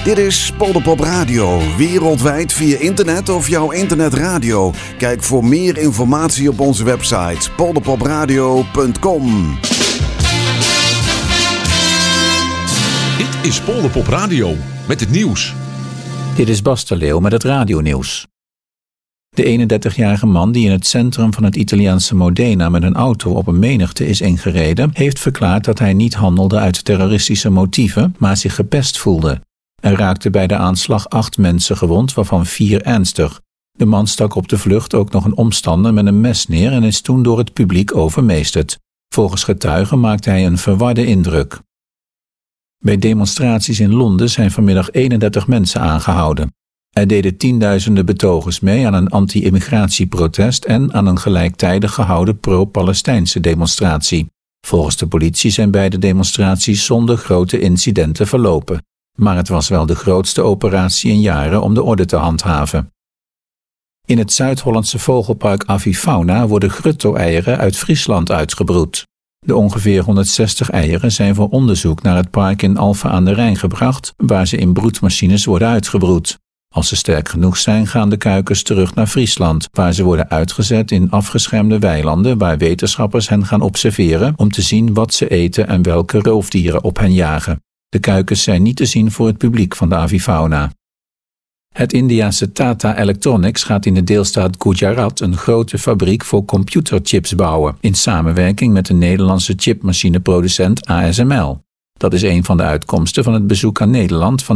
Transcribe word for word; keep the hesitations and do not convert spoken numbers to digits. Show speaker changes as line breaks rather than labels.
Dit is Polderpop Radio, wereldwijd via internet of jouw internetradio. Kijk voor meer informatie op onze website polderpopradio punt com.
Dit is Polderpop Radio met het nieuws.
Dit is Bas de Leeuw met het radionieuws. De eenendertigjarige man die in het centrum van het Italiaanse Modena met een auto op een menigte is ingereden, heeft verklaard dat hij niet handelde uit terroristische motieven, maar zich gepest voelde. Er raakten bij de aanslag acht mensen gewond, waarvan vier ernstig. De man stak op de vlucht ook nog een omstander met een mes neer en is toen door het publiek overmeesterd. Volgens getuigen maakte hij een verwarde indruk. Bij demonstraties in Londen zijn vanmiddag eenendertig mensen aangehouden. Er deden tienduizenden betogers mee aan een anti-immigratieprotest en aan een gelijktijdig gehouden pro-Palestijnse demonstratie. Volgens de politie zijn beide demonstraties zonder grote incidenten verlopen. Maar het was wel de grootste operatie in jaren om de orde te handhaven. In het Zuid-Hollandse vogelpark Avifauna worden grutto-eieren uit Friesland uitgebroed. De ongeveer honderdzestig eieren zijn voor onderzoek naar het park in Alphen aan de Rijn gebracht, waar ze in broedmachines worden uitgebroed. Als ze sterk genoeg zijn, gaan de kuikens terug naar Friesland, waar ze worden uitgezet in afgeschermde weilanden waar wetenschappers hen gaan observeren om te zien wat ze eten en welke roofdieren op hen jagen. De kuikens zijn niet te zien voor het publiek van de Avifauna. Het Indiase Tata Electronics gaat in de deelstaat Gujarat een grote fabriek voor computerchips bouwen, in samenwerking met de Nederlandse chipmachineproducent A S M L. Dat is een van de uitkomsten van het bezoek aan Nederland van